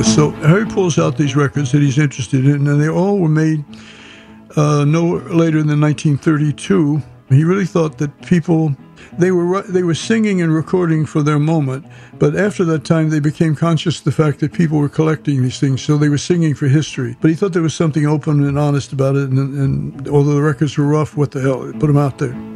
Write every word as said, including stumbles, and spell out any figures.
this. So Harry pulls out these records that he's interested in, and they all were made uh, no later than nineteen thirty-two. He really thought that people, they were they were singing and recording for their moment, but after that time they became conscious of the fact that people were collecting these things, so they were singing for history. But he thought there was something open and honest about it, and, and although the records were rough, what the hell, put them out there.